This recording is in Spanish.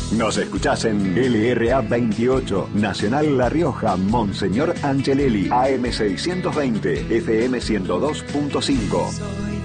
Nos escuchás en LRA 28, Nacional La Rioja, Monseñor Angelelli, AM 620, FM 102.5.